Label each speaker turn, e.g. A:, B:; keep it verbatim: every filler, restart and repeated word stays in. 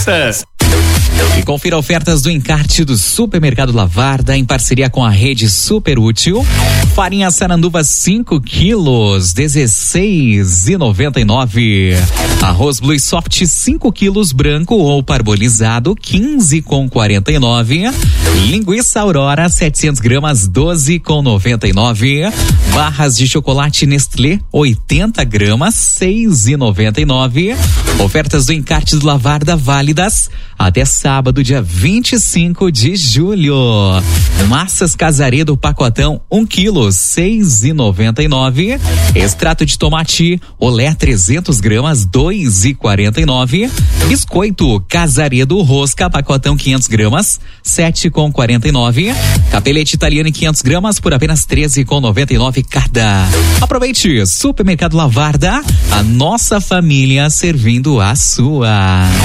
A: Finanças.
B: E confira ofertas do encarte do Supermercado Lavarda em parceria com a rede Super Útil. Farinha Saranduva cinco quilos, dezesseis e noventa e nove. Arroz Blue Soft cinco quilos branco ou parbolizado, quinze com quarenta e nove. Linguiça Aurora setecentos gramas, doze com noventa e nove. Barras de chocolate Nestlé oitenta gramas, seis e noventa e nove. Ofertas do encarte do Lavarda válidas até sábado, dia vinte e cinco de julho. Massas Casaredo Pacotão um quilo, seis e noventa e nove. Extrato de tomate Olé trezentos gramas, dois e quarenta e nove. Biscoito Casaredo Rosca Pacotão quinhentos gramas, sete com quarenta e nove. Capelete italiano quinhentos gramas por apenas treze com noventa e nove cada. Aproveite, Supermercado Lavarda, a nossa família servindo a sua.